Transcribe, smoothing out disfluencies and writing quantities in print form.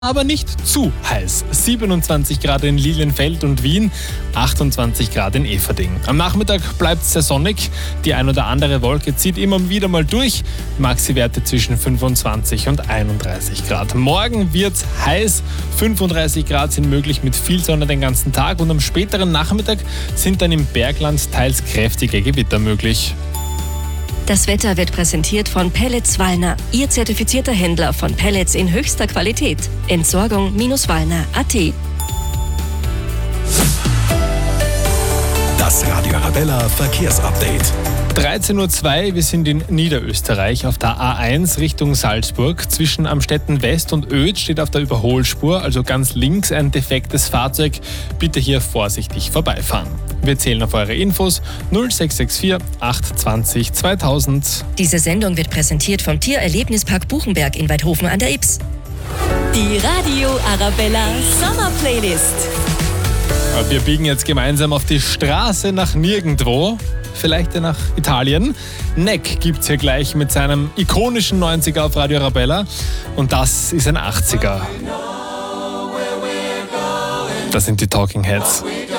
aber nicht zu heiß. 27 Grad in Lilienfeld und Wien, 28 Grad in Eferding. Am Nachmittag bleibt es sehr sonnig. Die ein oder andere Wolke zieht immer wieder mal durch. Maxi-Werte zwischen 25 und 31 Grad. Morgen wird es heiß. 35 Grad sind möglich mit viel Sonne den ganzen Tag. Und am späteren Nachmittag sind dann im Bergland teils kräftige Gewitter möglich. Das Wetter wird präsentiert von Pellets Wallner, Ihr zertifizierter Händler von Pellets in höchster Qualität. Entsorgung-wallner.at. Das Radio Arabella Verkehrsupdate. 13:02 Uhr, wir sind in Niederösterreich auf der A1 Richtung Salzburg. Zwischen Amstetten West und Oedt steht auf der Überholspur, also ganz links, ein defektes Fahrzeug. Bitte hier vorsichtig vorbeifahren. Wir zählen auf eure Infos 0664 820 2000. Diese Sendung wird präsentiert vom Tiererlebnispark Buchenberg in Weidhofen an der Ybbs. Die Radio Arabella Summer Playlist. Wir biegen jetzt gemeinsam auf die Straße nach nirgendwo, vielleicht ja nach Italien. Neck gibt's hier gleich mit seinem ikonischen 90er auf Radio Arabella und das ist ein 80er. Das sind die Talking Heads.